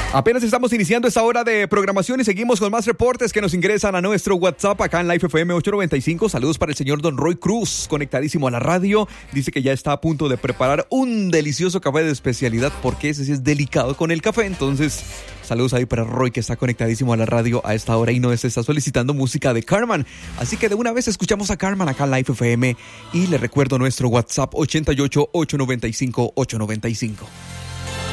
Apenas estamos iniciando esta hora de programación y seguimos con más reportes que nos ingresan a nuestro WhatsApp acá en Live FM 895. Saludos para el señor Don Roy Cruz, conectadísimo a la radio. Dice que ya está a punto de preparar un delicioso café de especialidad porque ese sí es delicado con el café. Entonces, saludos ahí para Roy que está conectadísimo a la radio a esta hora y nos está solicitando música de Carman. Así que de una vez escuchamos a Carman acá en Live FM y le recuerdo nuestro WhatsApp 88 895 895.